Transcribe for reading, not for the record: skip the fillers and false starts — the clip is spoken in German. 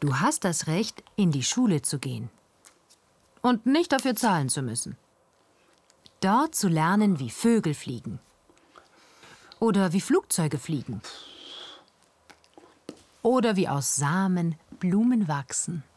Du hast das Recht, in die Schule zu gehen. Und nicht dafür zahlen zu müssen. Dort zu lernen, wie Vögel fliegen. Oder wie Flugzeuge fliegen. Oder wie aus Samen Blumen wachsen.